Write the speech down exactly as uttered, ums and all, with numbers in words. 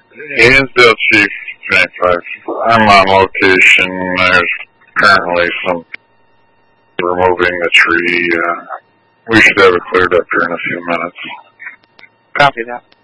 Hinsdale Chief twenty-five. I'm on location. There's currently some removing the tree. Uh, we should have it cleared up here in a few minutes. Copy that.